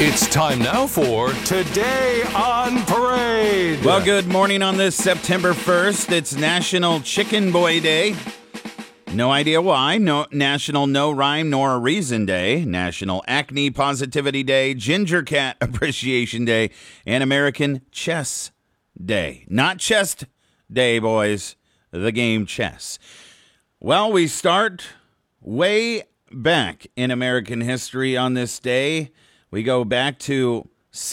It's time now for Today on Parade. Well, good morning on this September 1st. It's National Chicken Boy Day. No idea why. No National No Rhyme Nor Reason Day. National Acne Positivity Day. Ginger Cat Appreciation Day. And American Chess Day. Not Chest Day, boys. The game chess. Well, we start way back in American history on this day. We go back to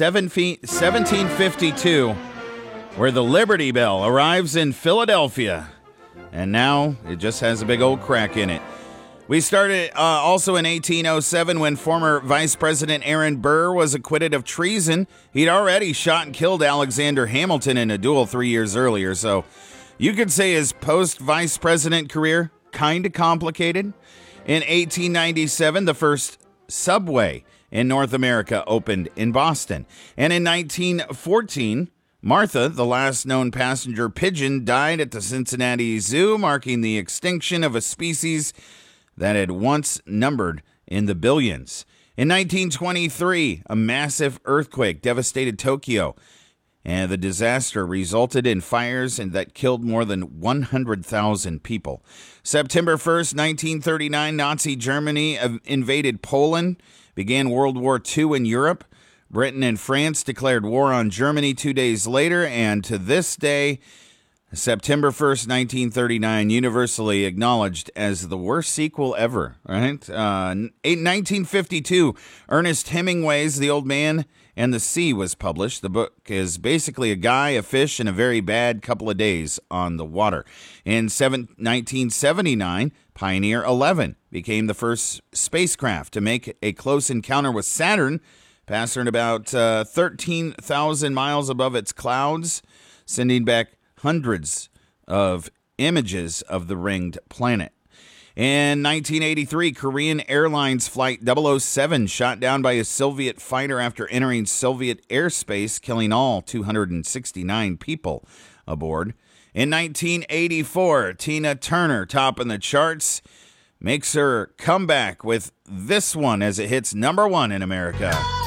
1752, where the Liberty Bell arrives in Philadelphia. And now it just has a big old crack in it. We started also in 1807 when former Vice President Aaron Burr was acquitted of treason. He'd already shot and killed Alexander Hamilton in a duel 3 years earlier. So you could say his post-vice president career kind of complicated. In 1897, the first subway in North America opened in Boston. And in 1914, Martha, the last known passenger pigeon, died at the Cincinnati Zoo, marking the extinction of a species that had once numbered in the billions. In 1923, a massive earthquake devastated Tokyo, and the disaster resulted in fires that killed more than 100,000 people. September 1st, 1939, Nazi Germany invaded Poland, began World War II in Europe. Britain and France declared war on Germany 2 days later, and to this day, September 1st, 1939, universally acknowledged as the worst sequel ever, right? 1952, Ernest Hemingway's The Old Man and the Sea was published. The book is basically a guy, a fish, and a very bad couple of days on the water. In 1979, Pioneer 11 became the first spacecraft to make a close encounter with Saturn, passing about 13,000 miles above its clouds, sending back hundreds of images of the ringed planet. In 1983, Korean Airlines Flight 007 shot down by a Soviet fighter after entering Soviet airspace, killing all 269 people aboard. In 1984, Tina Turner, topping the charts, makes her comeback with this one as it hits number one in America.